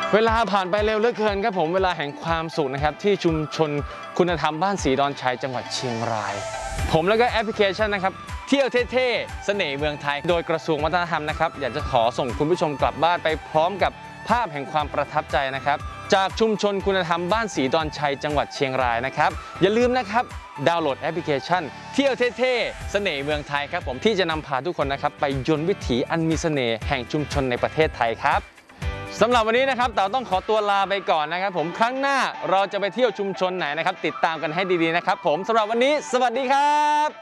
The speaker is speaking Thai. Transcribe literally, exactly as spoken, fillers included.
เวลาผ่านไปเร็วเหลือเกินครับผมเวลาแห่งความสุขนะครับที่ชุมชนคุณธรรมบ้านศรีดอนชัยจังหวัดเชียงรายผมแล้วก็แอปพลิเคชันนะครับเที่ยวเท่ๆเสน่ห์เมืองไทยโดยกระทรวงวัฒนธรรมนะครับอยากจะขอส่งคุณผู้ชมกลับบ้านไปพร้อมกับภาพแห่งความประทับใจนะครับจากชุมชนคุณธรรมบ้านศรีดอนชัยจังหวัดเชียงรายนะครับอย่าลืมนะครับดาวน์โหลดแอปพลิเคชันเที่ยวเท่ๆเสน่ห์เมืองไทยครับผมที่จะนำพาทุกคนนะครับไปยนต์วิถีอันมีเสน่ห์แห่งชุมชนในประเทศไทยครับสำหรับวันนี้นะครับเต๋าต้องขอตัวลาไปก่อนนะครับผมครั้งหน้าเราจะไปเที่ยวชุมชนไหนนะครับติดตามกันให้ดีๆนะครับผมสำหรับวันนี้สวัสดีครับ